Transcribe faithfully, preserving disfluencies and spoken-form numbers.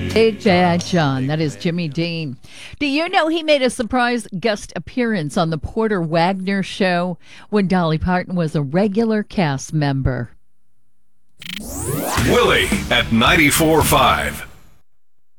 Big Bad John. That is Jimmy Dean. Do you know he made a surprise guest appearance on the Porter Wagner show when Dolly Parton was a regular cast member? Willie at ninety-four point five.